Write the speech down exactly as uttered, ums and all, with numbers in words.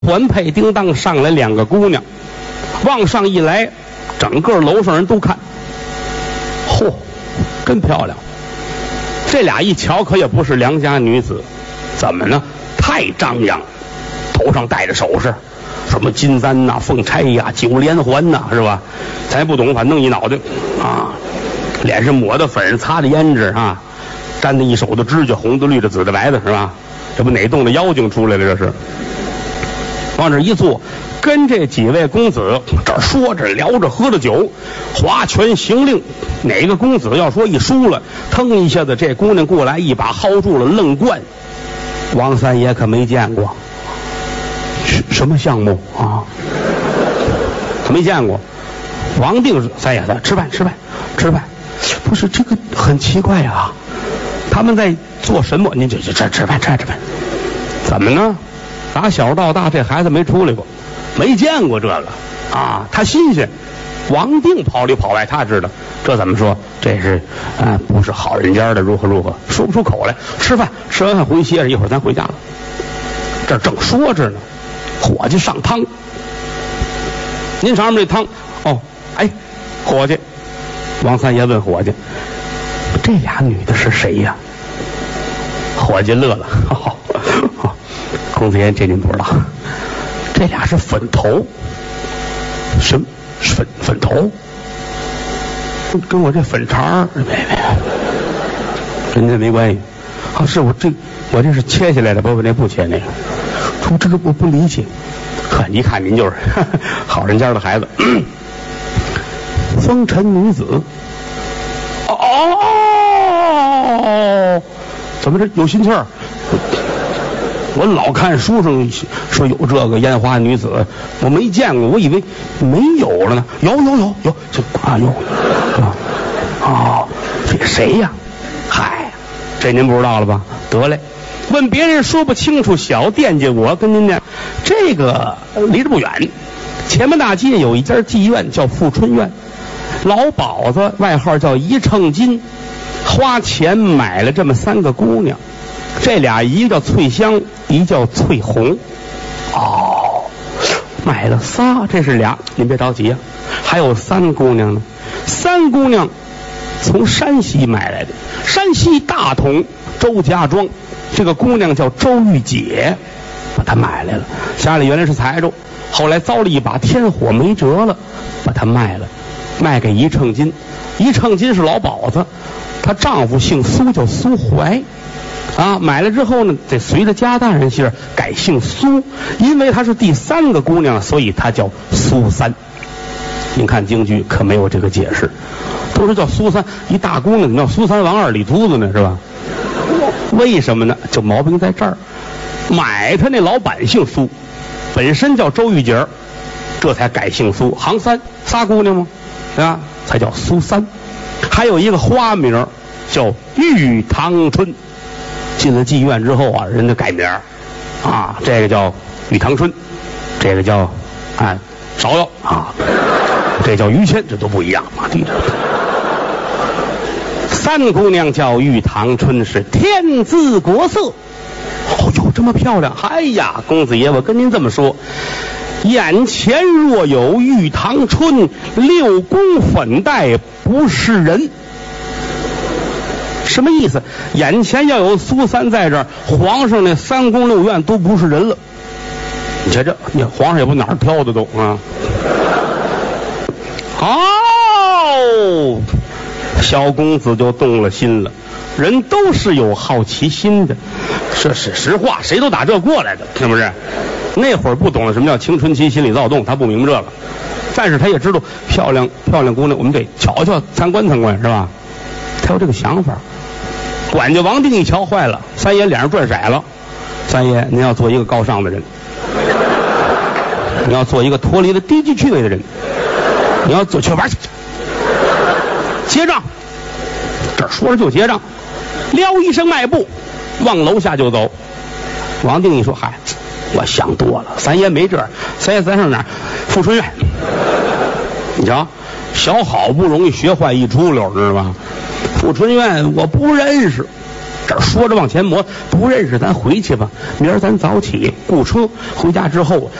环佩叮当上来两个姑娘，往上一来，整个楼上人都看，嚯，真漂亮！这俩一瞧可也不是良家女子，怎么呢？太张扬，头上戴着首饰，什么金簪呐、凤钗呀、九连环呐，是吧？咱也不懂，反正弄一脑袋啊，脸上抹的粉，擦的胭脂啊，沾的一手的指甲，红的、绿的、紫的、白的，是吧？这不哪洞的妖精出来了？这是往这一坐，跟这几位公子这儿说着聊着，喝着酒，划拳行令。哪个公子要说一输了，腾一下子这姑娘过来一把薅住了，愣灌。王三爷可没见过，什么项目啊？他没见过。王定是三爷子，吃饭吃饭吃饭。不是这个很奇怪啊，他们在做什么？您这这吃饭吃饭吃饭，怎么呢？打小到大这孩子没出来过，没见过这个啊，他新鲜。王定跑里跑外，他知道这怎么说？这是啊，不是好人家的，如何如何，说不出口来。吃饭，吃完饭回去歇着，一会儿咱回家了。这正说着呢，伙计上汤。您尝尝这汤哦，哎，伙计，王三爷问伙计，这俩女的是谁呀？伙计乐了，哦哦、公子爷这您不知道，这俩是粉头。什么粉粉头？跟我这粉肠没没，跟这没关系。啊，是我这我这是切下来的，不不那不切那个。我这个我不理解。呵，一看您就是呵呵好人家的孩子。嗯、风尘女子。哦，怎么这有心气儿？我老看书上说有这个烟花女子，我没见过，我以为没有了呢。有有有有，这啊有啊哦，这谁呀？嗨，这您不知道了吧？得嘞，问别人说不清楚，小惦记我。跟您讲，这个离着不远，前门大街有一家妓院叫富春院，老鸨子外号叫一秤金，花钱买了这么三个姑娘。这俩一个叫翠香，一个叫翠红。哦，买了仨，这是俩，您别着急啊，还有三姑娘呢。三姑娘从山西买来的，山西大同周家庄，这个姑娘叫周玉姐，把她买来了。家里原来是财主，后来遭了一把天火没辙了，把她卖了，卖给一秤金。一秤金是老鸨子，她丈夫姓苏，叫苏怀。啊，买了之后呢，得随着家大人姓改姓苏，因为她是第三个姑娘，所以她叫苏三。您看京剧可没有这个解释，都是叫苏三，一大姑娘叫苏三王二李秃子呢，是吧？为什么呢？就毛病在这儿，买她那老板姓苏，本身叫周玉姐，这才改姓苏。行三仨姑娘吗？啊，才叫苏三。还有一个花名叫玉堂春。进了妓院之后啊，人家改名啊，这个叫玉堂春，这个叫啊芍药啊，这叫于谦，这都不一样啊。三姑娘叫玉堂春，是天姿国色。哦哟，这么漂亮！哎呀，公子爷，我跟您这么说，眼前若有玉堂春，六宫粉黛不是人。什么意思？眼前要有苏三在这儿，皇上那三宫六院都不是人了。你瞧这，你皇上也不哪儿挑的都啊。哦，小公子就动了心了。人都是有好奇心的，这是实话，谁都打这过来的，是不是？那会儿不懂得什么叫青春期心理躁动，他不明白这个，但是他也知道漂亮漂亮姑娘，我们得瞧瞧参观参观，是吧？他有这个想法。管家王定一瞧坏了，三爷脸上转色了。三爷，您要做一个高尚的人，你要做一个脱离了低级趣味的人，你要做去玩去，结账。这说着就结账，撩一声迈步往楼下就走。王定一说：“嗨，我想多了，三爷没这，三爷咱上哪儿？富春院。你瞧，小好不容易学坏一出溜，知道吧？富春院我不认识， 这说着往前磨，不认识咱回去吧，明儿咱早起雇车回家之后